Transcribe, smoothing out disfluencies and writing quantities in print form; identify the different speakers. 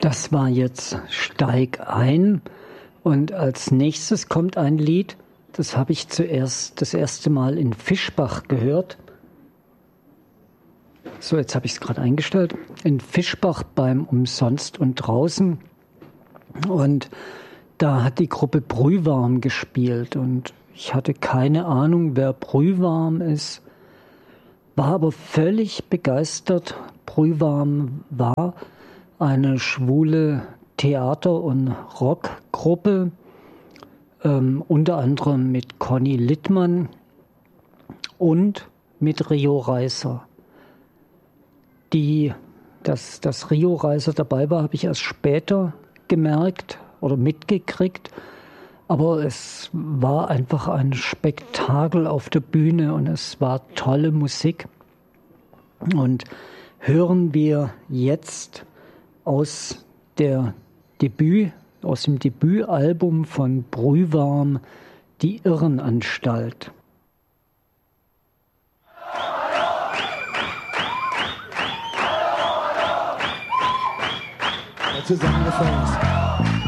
Speaker 1: Das war jetzt Steig ein und als nächstes kommt ein Lied, das habe ich zuerst das erste Mal in Fischbach gehört. So, jetzt habe ich es gerade eingestellt. In Fischbach beim Umsonst und Draußen. Und da hat die Gruppe Brühwarm gespielt und ich hatte keine Ahnung, wer Brühwarm ist, war aber völlig begeistert. Brühwarm war eine schwule Theater- und Rockgruppe, unter anderem mit Conny Littmann und mit Rio Reiser. Dass Rio Reiser dabei war, habe ich erst später gemerkt oder mitgekriegt. Aber es war einfach ein Spektakel auf der Bühne und es war tolle Musik. Und hören wir jetzt aus dem Debütalbum von Brühwarm, Die Irrenanstalt.
Speaker 2: Zusammengefasst.